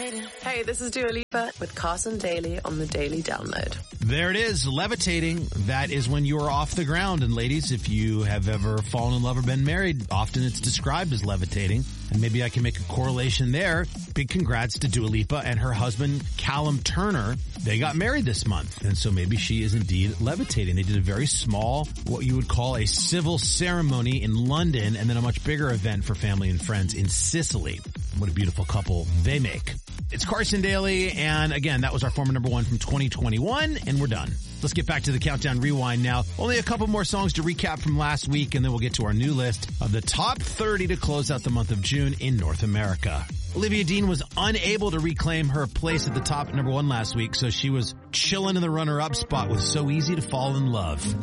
Hey, this is Dua Lipa with Carson Daly on the Daily Download. There it is, levitating. That is when you are off the ground. And ladies, if you have ever fallen in love or been married, often it's described as levitating. And maybe I can make a correlation there. Big congrats to Dua Lipa and her husband, Callum Turner. They got married this month. And so maybe she is indeed levitating. They did a very small, what you would call a civil ceremony in London, and then a much bigger event for family and friends in Sicily. What a beautiful couple they make. It's Carson Daly, and again, that was our former number one from 2021, and we're done. Let's get back to the Countdown Rewind now. Only a couple more songs to recap from last week, and then we'll get to our new list of the top 30 to close out the month of June in North America. Olivia Dean was unable to reclaim her place at the top at number one last week, so she was chilling in the runner-up spot with So Easy to Fall in Love.